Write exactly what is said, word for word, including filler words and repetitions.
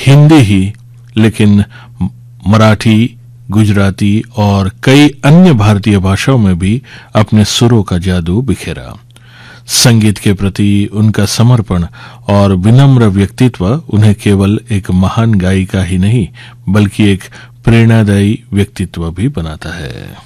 हिंदी ही, लेकिन मराठी, गुजराती और कई अन्य भारतीय भाषाओं में भी अपने सुरों का जादू बिखेरा। संगीत के प्रति उनका समर्पण और विनम्र व्यक्तित्व उन्हें केवल एक महान गायिका ही नहीं बल्कि एक प्रेरणादायी व्यक्तित्व भी बनाता है।